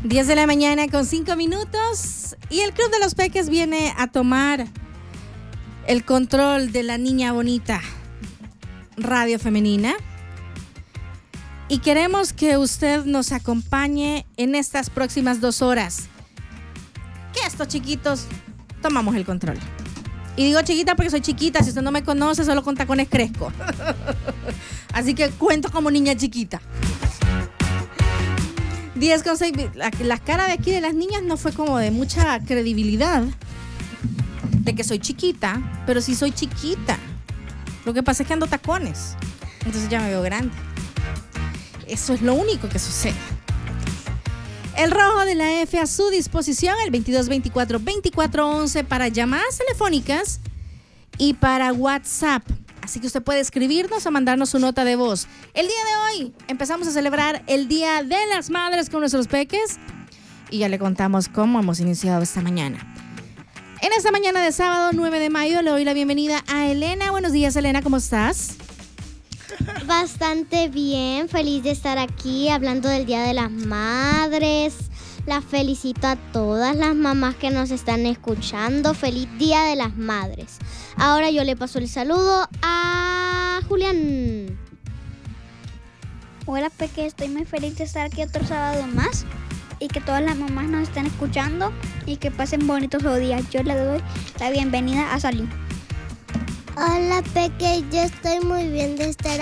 10 de la mañana con 5 minutos y el Club de los Peques viene a tomar el control de la niña bonita radio femenina y queremos que usted nos acompañe en estas próximas 2 horas. Que estos chiquitos tomamos el control. Y digo chiquita porque soy chiquita, si usted no me conoce solo con tacones crezco. Así que cuento como niña chiquita. 10:06. La cara de aquí de las niñas no fue como de mucha credibilidad de que soy chiquita, pero sí soy chiquita. Lo que pasa es que ando tacones, entonces ya me veo grande. Eso es lo único que sucede. El rojo de la F a su disposición, el 2224-2411 para llamadas telefónicas y para WhatsApp. Así que usted puede escribirnos o mandarnos su nota de voz. El día de hoy empezamos a celebrar el Día de las Madres con nuestros peques y ya le contamos cómo hemos iniciado esta mañana. En esta mañana de sábado 9 de mayo le doy la bienvenida a Elena. Buenos días, Elena, ¿cómo estás? Bastante bien, feliz de estar aquí hablando del Día de las Madres. Las felicito a todas las mamás que nos están escuchando. Feliz Día de las Madres. Ahora yo le paso el saludo a Julián. Hola Peque, estoy muy feliz de estar aquí otro sábado más y que todas las mamás nos estén escuchando y que pasen bonitos días. Yo le doy la bienvenida a Sally. Hola Peque, yo estoy muy bien de estar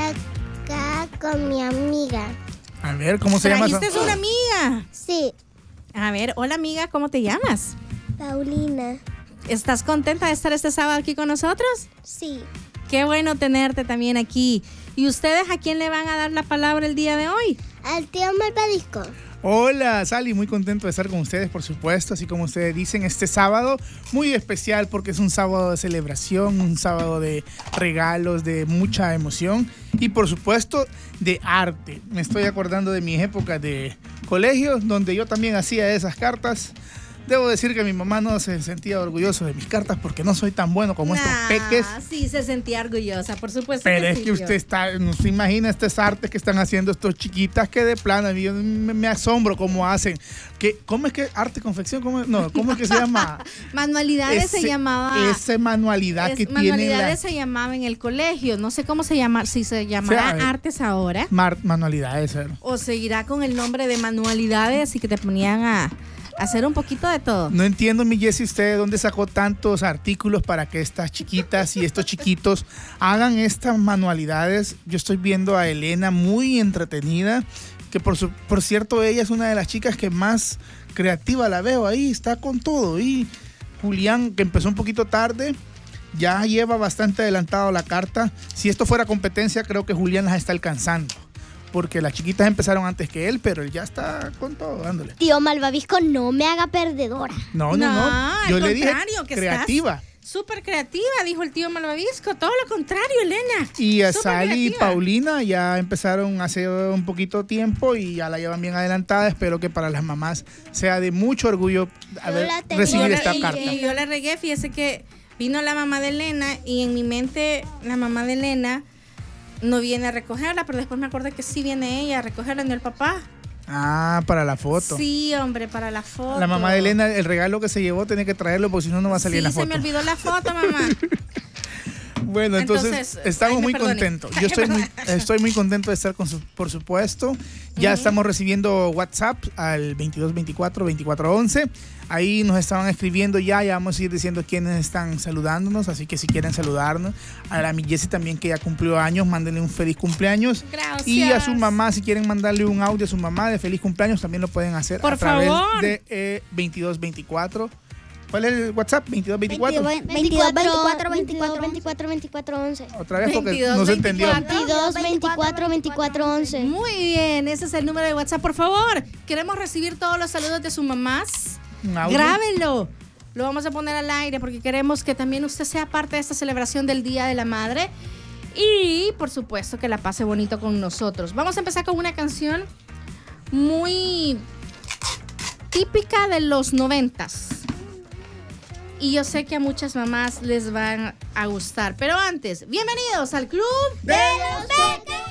acá con mi amiga. A ver, ¿cómo se llama? ¿Trajiste una amiga? Sí. A ver, hola amiga, ¿cómo te llamas? Paulina. ¿Estás contenta de estar este sábado aquí con nosotros? Sí. Qué bueno tenerte también aquí. ¿Y ustedes a quién le van a dar la palabra el día de hoy? Al tío Malvadisco. Hola, Sally, muy contento de estar con ustedes, por supuesto, así como ustedes dicen, este sábado muy especial porque es un sábado de celebración, un sábado de regalos, de mucha emoción y por supuesto de arte. Me estoy acordando de mis épocas de colegio, donde yo también hacía esas cartas. Debo decir que mi mamá no se sentía orgullosa de mis cartas porque no soy tan bueno como estos peques. Sí, se sentía orgullosa, por supuesto. Pero es sí, que usted no se imagina estas artes que están haciendo estos chiquitas que de plano, yo me asombro cómo hacen. ¿Cómo es que arte, confección? ¿Cómo es que se llama? Manualidades se llamaba. Esa manualidad que tiene. Manualidades se llamaba en el colegio. No sé cómo se llama, si se llamará artes ahora. Manualidades. O seguirá con el nombre de manualidades y que te ponían a hacer un poquito de todo. No entiendo, mi Jessie, usted de dónde sacó tantos artículos para que estas chiquitas y estos chiquitos hagan estas manualidades. Yo estoy viendo a Elena muy entretenida, que por cierto ella es una de las chicas que más creativa la veo ahí, está con todo. Y Julián, que empezó un poquito tarde, ya lleva bastante adelantado la carta. Si esto fuera competencia, creo que Julián las está alcanzando. Porque las chiquitas empezaron antes que él, pero él ya está con todo, dándole. Tío Malvavisco, no me haga perdedora. No. Yo le dije que creativa. Súper creativa, dijo el tío Malvavisco. Todo lo contrario, Elena. Y a Sally y Paulina ya empezaron hace un poquito tiempo y ya la llevan bien adelantada. Espero que para las mamás sea de mucho orgullo recibir esta carta. Y yo la regué, fíjese que vino la mamá de Elena y en mi mente la mamá de Elena no viene a recogerla, pero después me acordé que sí viene ella a recogerla, no el papá. Ah, para la foto. Sí, hombre, para la foto. La mamá de Elena, el regalo que se llevó, tenía que traerlo porque si no, no va a salir en la foto. Sí, se me olvidó la foto, mamá. Bueno, entonces estamos muy contentos. Yo estoy muy contento de estar por supuesto. Ya estamos recibiendo WhatsApp al 2224-2411. Ahí nos estaban escribiendo ya vamos a ir diciendo quiénes están saludándonos, así que si quieren saludarnos, a la mi Jessie también que ya cumplió años, mándenle un feliz cumpleaños. Gracias. Y a su mamá, si quieren mandarle un audio a su mamá de feliz cumpleaños, también lo pueden hacer por a través favor. de 2224. ¿Cuál es el WhatsApp? 2224. 2224-2411. Otra vez porque no se entendió. 2224-2411. Muy bien, ese es el número de WhatsApp. Por favor, queremos recibir todos los saludos de sus mamás. Grábenlo. Lo vamos a poner al aire porque queremos que también usted sea parte de esta celebración del Día de la Madre. Y, por supuesto, que la pase bonito con nosotros. Vamos a empezar con una canción muy típica de los 90s. Y yo sé que a muchas mamás les van a gustar. Pero antes, bienvenidos al Club de los Peques.